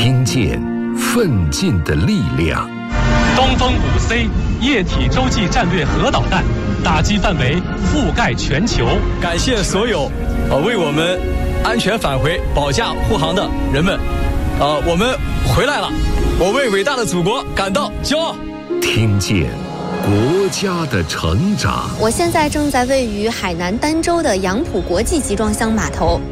听见奋进的力量。 东风5C 液体洲际战略核导弹打击范围覆盖全球。 感谢所有为我们安全返回保驾护航的人们。我们回来了，我为伟大的祖国感到骄傲。 听见国家的成长。 我现在正在位于海南儋州的杨浦国际集装箱码头。